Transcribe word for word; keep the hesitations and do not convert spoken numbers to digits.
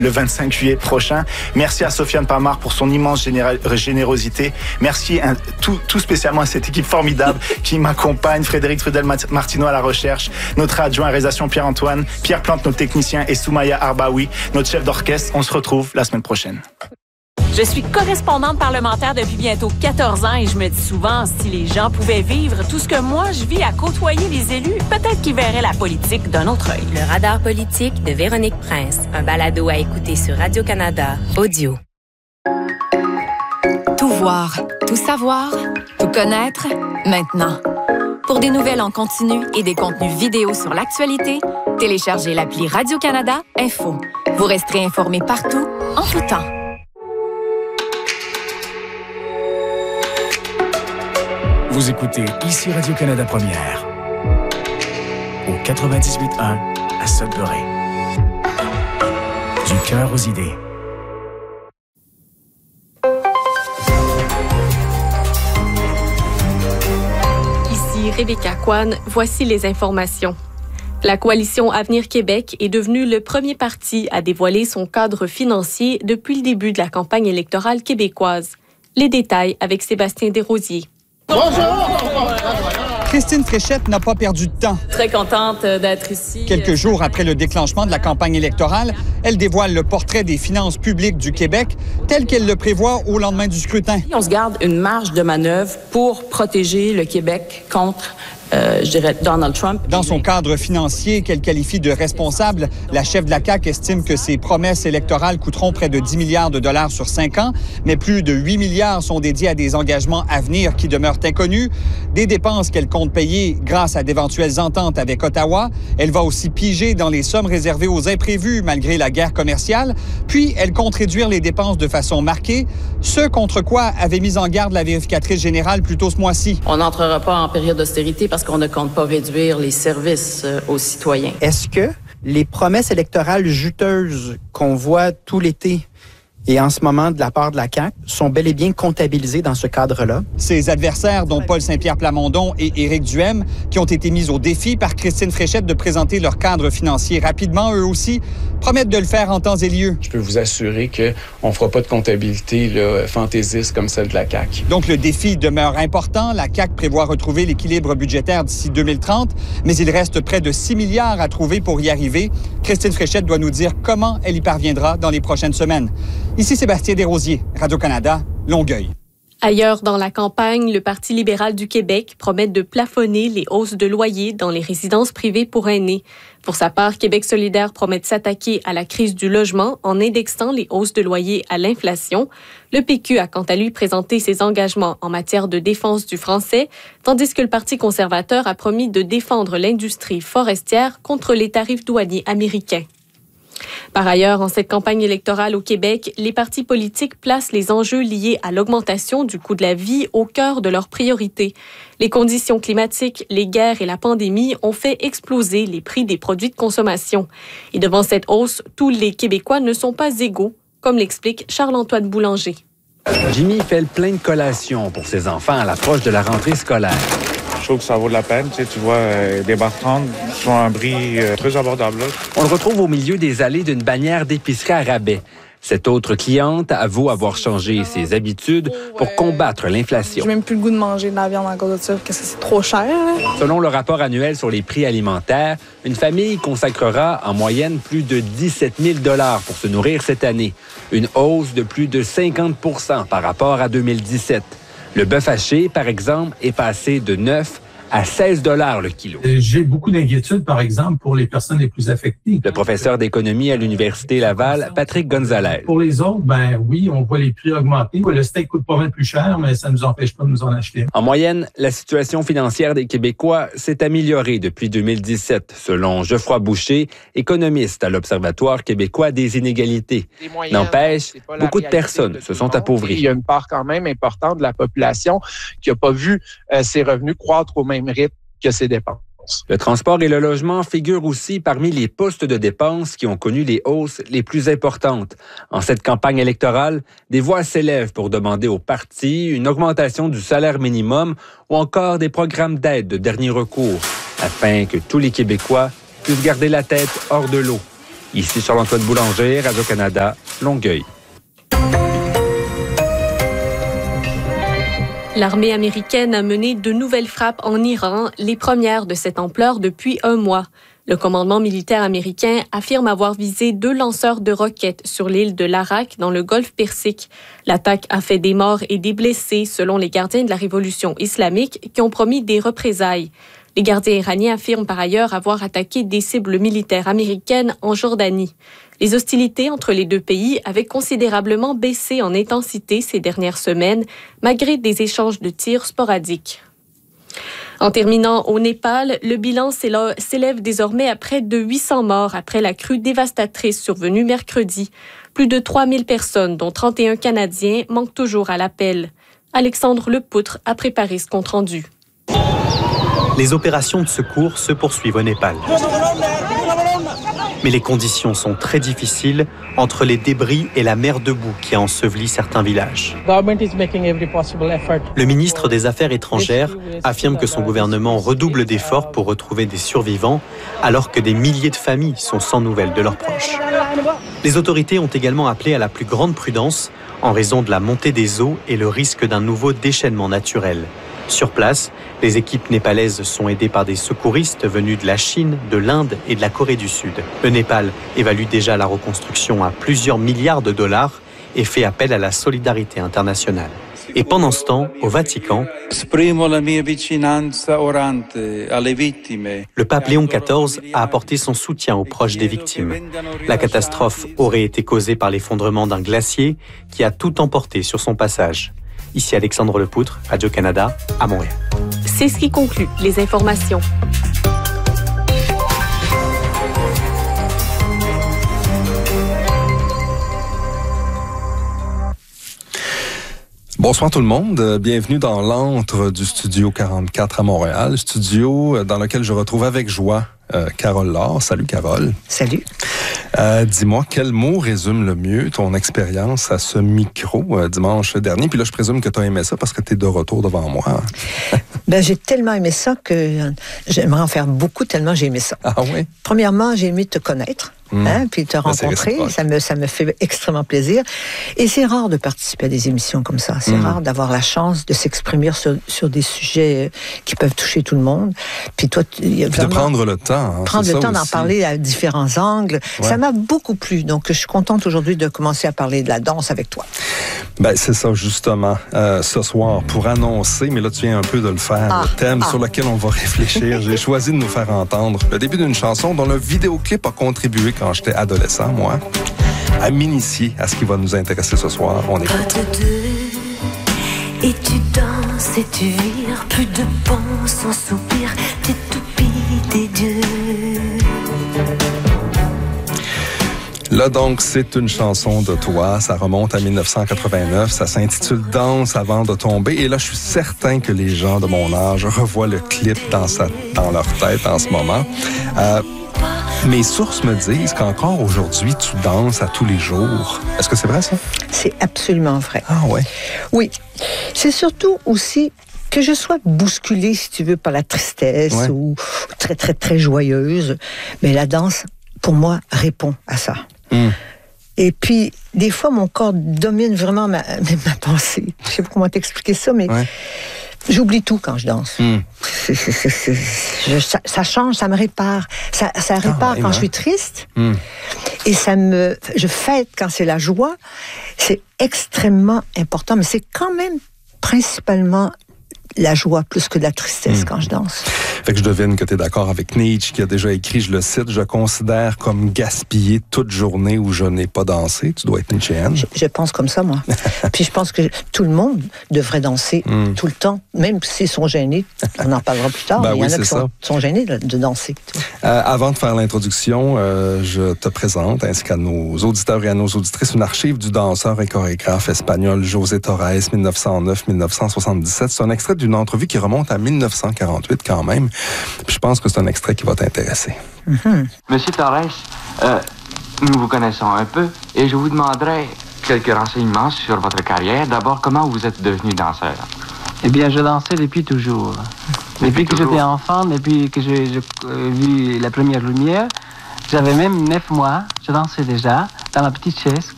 le vingt-cinq juillet prochain. Merci à Sofiane Pamar pour son immense généra- générosité. Merci à, tout, tout spécialement à cette équipe formidable qui m'accompagne. Frédéric Trudel-Martineau à la recherche, notre adjoint à réalisation Pierre-Antoine, Pierre Plante, notre technicien, et Soumaya Arbaoui, notre chef d'orchestre. On se retrouve la semaine prochaine. Je suis correspondante parlementaire depuis bientôt quatorze ans et je me dis souvent, si les gens pouvaient vivre tout ce que moi je vis à côtoyer les élus, peut-être qu'ils verraient la politique d'un autre œil. Le radar politique de Véronique Prince, un balado à écouter sur Radio-Canada Audio. Tout voir, tout savoir, tout connaître, maintenant. Pour des nouvelles en continu et des contenus vidéo sur l'actualité, téléchargez l'appli Radio-Canada Info. Vous resterez informé partout, en tout temps. Vous écoutez ici Radio-Canada Première, au quatre-vingt-dix-huit un à Sudbury. Du cœur aux idées. Ici Rebecca Kwan, voici les informations. La coalition Avenir Québec est devenue le premier parti à dévoiler son cadre financier depuis le début de la campagne électorale québécoise. Les détails avec Sébastien Desrosiers. Bonjour! Christine Fréchette n'a pas perdu de temps. Très contente d'être ici. Quelques jours après le déclenchement de la campagne électorale, elle dévoile le portrait des finances publiques du Québec tel qu'elle le prévoit au lendemain du scrutin. On se garde une marge de manœuvre pour protéger le Québec contre Euh, je dirais Donald Trump. Dans son cadre financier qu'elle qualifie de responsable, la chef de la C A Q estime que ses promesses électorales coûteront près de dix milliards de dollars sur cinq ans, mais plus de huit milliards sont dédiés à des engagements à venir qui demeurent inconnus, des dépenses qu'elle compte payer grâce à d'éventuelles ententes avec Ottawa. Elle va aussi piger dans les sommes réservées aux imprévus malgré la guerre commerciale, puis elle compte réduire les dépenses de façon marquée, ce contre quoi avait mis en garde la vérificatrice générale plus tôt ce mois-ci. On n'entrera pas en période d'austérité parce qu'on ne compte pas réduire les services aux citoyens. Est-ce que les promesses électorales juteuses qu'on voit tout l'été et en ce moment de la part de la C A Q sont bel et bien comptabilisées dans ce cadre-là? Ses adversaires, dont Paul Saint-Pierre Plamondon et Éric Duhem, qui ont été mis au défi par Christine Fréchette de présenter leur cadre financier rapidement, eux aussi, promettent de le faire en temps et lieu. Je peux vous assurer qu'on ne fera pas de comptabilité là, fantaisiste comme celle de la C A Q. Donc le défi demeure important. La C A Q prévoit retrouver l'équilibre budgétaire d'ici deux mille trente, mais il reste près de six milliards à trouver pour y arriver. Christine Fréchette doit nous dire comment elle y parviendra dans les prochaines semaines. Ici Sébastien Desrosiers, Radio-Canada, Longueuil. Ailleurs dans la campagne, le Parti libéral du Québec promet de plafonner les hausses de loyers dans les résidences privées pour aînés. Pour sa part, Québec solidaire promet de s'attaquer à la crise du logement en indexant les hausses de loyers à l'inflation. Le P Q a quant à lui présenté ses engagements en matière de défense du français, tandis que le Parti conservateur a promis de défendre l'industrie forestière contre les tarifs douaniers américains. Par ailleurs, en cette campagne électorale au Québec, les partis politiques placent les enjeux liés à l'augmentation du coût de la vie au cœur de leurs priorités. Les conditions climatiques, les guerres et la pandémie ont fait exploser les prix des produits de consommation. Et devant cette hausse, tous les Québécois ne sont pas égaux, comme l'explique Charles-Antoine Boulanger. Jimmy fait le plein de collations pour ses enfants à l'approche de la rentrée scolaire. Je trouve que ça vaut de la peine. Tu sais, tu vois, euh, des barres-trente sont à un prix euh, très abordable. Là. On le retrouve au milieu des allées d'une bannière d'épicerie à rabais. Cette autre cliente avoue avoir changé ses habitudes pour combattre l'inflation. J'ai même plus le goût de manger de la viande à cause de ça, parce que c'est trop cher. Là. Selon le rapport annuel sur les prix alimentaires, une famille consacrera en moyenne plus de dix-sept mille dollars pour se nourrir cette année. Une hausse de plus de cinquante pour cent par rapport à deux mille dix-sept. Le bœuf haché, par exemple, est passé de neuf à seize dollars le kilo. J'ai beaucoup d'inquiétudes, par exemple, pour les personnes les plus affectées. Le professeur d'économie à l'Université Laval, Patrick Gonzalez. Pour les autres, ben oui, on voit les prix augmenter. Le steak coûte pas mal plus cher, mais ça ne nous empêche pas de nous en acheter. En moyenne, la situation financière des Québécois s'est améliorée depuis deux mille dix-sept, selon Geoffroy Boucher, économiste à l'Observatoire québécois des inégalités. N'empêche, beaucoup de personnes se sont appauvries. Il y a une part quand même importante de la population qui n'a pas vu euh, ses revenus croître au même rythme que ses dépenses. Le transport et le logement figurent aussi parmi les postes de dépenses qui ont connu les hausses les plus importantes. En cette campagne électorale, des voix s'élèvent pour demander aux partis une augmentation du salaire minimum ou encore des programmes d'aide de dernier recours, afin que tous les Québécois puissent garder la tête hors de l'eau. Ici Charles-Antoine Boulanger, Radio-Canada, Longueuil. L'armée américaine a mené de nouvelles frappes en Iran, les premières de cette ampleur depuis un mois. Le commandement militaire américain affirme avoir visé deux lanceurs de roquettes sur l'île de Larak dans le golfe Persique. L'attaque a fait des morts et des blessés, selon les gardiens de la révolution islamique, qui ont promis des représailles. Les gardiens iraniens affirment par ailleurs avoir attaqué des cibles militaires américaines en Jordanie. Les hostilités entre les deux pays avaient considérablement baissé en intensité ces dernières semaines, malgré des échanges de tirs sporadiques. En terminant au Népal, le bilan s'élève désormais à près de huit cents morts après la crue dévastatrice survenue mercredi. Plus de trois mille personnes, dont trente et un Canadiens, manquent toujours à l'appel. Alexandre Lepoutre a préparé ce compte-rendu. Les opérations de secours se poursuivent au Népal. Mais les conditions sont très difficiles entre les débris et la mer de boue qui a enseveli certains villages. Le ministre des Affaires étrangères affirme que son gouvernement redouble d'efforts pour retrouver des survivants alors que des milliers de familles sont sans nouvelles de leurs proches. Les autorités ont également appelé à la plus grande prudence en raison de la montée des eaux et le risque d'un nouveau déchaînement naturel. Sur place, les équipes népalaises sont aidées par des secouristes venus de la Chine, de l'Inde et de la Corée du Sud. Le Népal évalue déjà la reconstruction à plusieurs milliards de dollars et fait appel à la solidarité internationale. Et pendant ce temps, au Vatican, le pape Léon quatorze a apporté son soutien aux proches des victimes. La catastrophe aurait été causée par l'effondrement d'un glacier qui a tout emporté sur son passage. Ici Alexandre Lepoutre, Radio-Canada, à Montréal. C'est ce qui conclut les informations. Bonsoir tout le monde, bienvenue dans l'antre du Studio quarante-quatre à Montréal, studio dans lequel je retrouve avec joie euh, Carole Laure. Salut Carole. Salut. Euh, dis-moi, quel mot résume le mieux ton expérience à ce micro euh, dimanche dernier? Puis là, je présume que tu as aimé ça parce que tu es de retour devant moi. Ben, j'ai tellement aimé ça que j'aimerais en faire beaucoup, tellement j'ai aimé ça. Ah oui? Premièrement, j'ai aimé te connaître. Mmh. Hein, puis te rencontrer, ça me, ça me fait extrêmement plaisir. Et c'est rare de participer à des émissions comme ça. C'est mmh. rare d'avoir la chance de s'exprimer sur, sur des sujets qui peuvent toucher tout le monde. Puis toi, tu, y a puis de prendre le temps. Hein, prendre le temps d'en parler à différents angles. Ouais. Ça m'a beaucoup plu. Donc, je suis contente aujourd'hui de commencer à parler de la danse avec toi. Ben, c'est ça, justement. Euh, ce soir, pour annoncer, mais là, tu viens un peu de le faire, ah, le thème ah. sur lequel on va réfléchir. J'ai choisi de nous faire entendre le début d'une chanson dont le vidéoclip a contribué quand j'étais adolescent, moi, à m'initier à ce qui va nous intéresser ce soir. On écoute. Et tu danses et tu vires, plus de bons sans soupir, tu toupies des dieux. Là, donc, c'est une chanson de toi. Ça remonte à dix-neuf cent quatre-vingt-neuf. Ça s'intitule « Danse avant de tomber ». Et là, je suis certain que les gens de mon âge revoient le clip dans, sa, dans leur tête en ce moment. Euh, Mes sources me disent qu'encore aujourd'hui, tu danses à tous les jours. Est-ce que c'est vrai, ça? C'est absolument vrai. Ah ouais? Oui. C'est surtout aussi que je sois bousculée, si tu veux, par la tristesse ouais. ou très, très, très joyeuse. Mais la danse, pour moi, répond à ça. Mm. Et puis, des fois, mon corps domine vraiment ma, ma pensée. Je sais pas comment t'expliquer ça, mais... Ouais. J'oublie tout quand je danse. Mm. C'est, c'est, c'est, c'est, je, ça, ça change, ça me répare. Ça, ça répare ah, quand hein. je suis triste. Mm. Et ça me... Je fête quand c'est la joie. C'est extrêmement important, mais c'est quand même principalement la joie plus que de la tristesse mmh. quand je danse. Fait que je devine que tu es d'accord avec Nietzsche qui a déjà écrit, je le cite, « Je considère comme gaspiller toute journée où je n'ai pas dansé ». Tu dois être Nietzschéenne. Je, je pense comme ça, moi. Puis je pense que tout le monde devrait danser mmh. tout le temps, même s'ils sont gênés. On en parlera plus tard, ben mais oui, il y en a qui sont, sont gênés de, de danser. Euh, avant de faire l'introduction, euh, je te présente, ainsi qu'à nos auditeurs et à nos auditrices, une archive du danseur et chorégraphe espagnol José Torres, dix-neuf cent neuf à dix-neuf cent soixante-dix-sept. C'est un extrait d'une entrevue qui remonte à dix-neuf cent quarante-huit quand même. Puis je pense que c'est un extrait qui va t'intéresser. Mm-hmm. Monsieur Torres, euh, nous vous connaissons un peu et je vous demanderai quelques renseignements sur votre carrière. D'abord, comment vous êtes devenu danseur? Eh bien, je dansais depuis toujours. Depuis, depuis que toujours. J'étais enfant, depuis que j'ai, j'ai euh, vu la première lumière, j'avais même neuf mois. Je dansais déjà dans la petite chaise